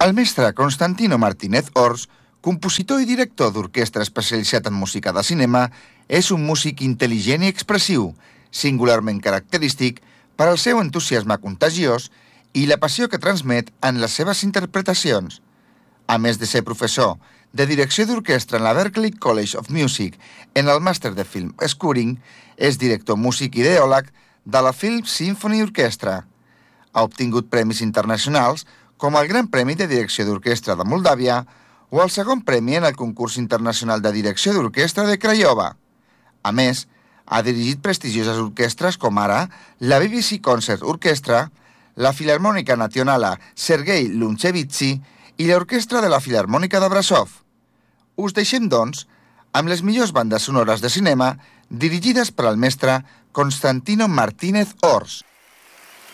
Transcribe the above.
El mestre Constantino Martínez Ors, compositor i director d'orquestra especialitzat en música de cinema, és un músic intel·ligent i expressiu, singularment característic per al seu entusiasme contagiós i la passió que transmet en les seves interpretacions. A més de ser professor de direcció d'orquestra en la Berklee College of Music en el màster de film scoring, és director músic i ideòleg de la Film Symphony Orchestra. Ha obtingut premis internacionals com el Gran Premi de Direcció d'Orquestra de Moldàvia o el segon premi en el Concurs Internacional de Direcció d'Orquestra de Craiova. A més, ha dirigit prestigioses orquestres com ara la BBC Concert Orchestra, la Filarmònica Nacionala Sergei Lunchevitsky i l'Orquestra de la Filarmònica de Brasov. Us deixem, doncs, amb les millors bandes sonores de cinema dirigides per al mestre Constantino Martínez Ors.